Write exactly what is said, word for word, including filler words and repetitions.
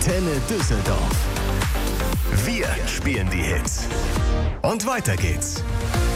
Antenne Düsseldorf. Wir spielen die Hits. Und weiter geht's.